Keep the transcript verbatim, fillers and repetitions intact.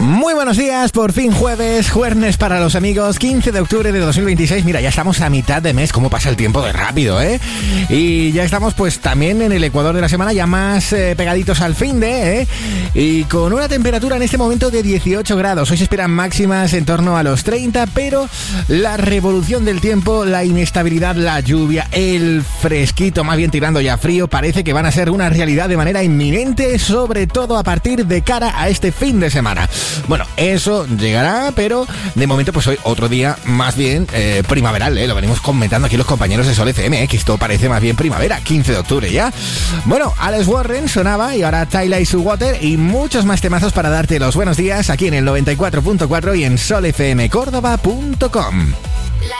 Muy buenos días, por fin jueves, jueves para los amigos, quince de octubre de dos mil veintiséis. Mira, ya estamos a mitad de mes, cómo pasa el tiempo de rápido, ¿eh? Y ya estamos pues también en el ecuador de la semana, ya más eh, pegaditos al fin de, ¿eh? Y con una temperatura en este momento de dieciocho grados. Hoy se esperan máximas en torno a los treinta, pero la revolución del tiempo, la inestabilidad, la lluvia, el fresquito, más bien tirando ya frío, parece que van a ser una realidad de manera inminente, sobre todo a partir de cara a este fin de semana. Bueno, eso llegará, pero de momento pues hoy otro día más bien eh, primaveral, ¿eh? Lo venimos comentando aquí los compañeros de Sol F M, ¿eh? Que esto parece más bien primavera, quince de octubre ya. Bueno, Alex Warren sonaba y ahora Tyla y su Water y muchos más temazos para darte los buenos días aquí en el noventa y cuatro punto cuatro y en sol f m córdoba punto com.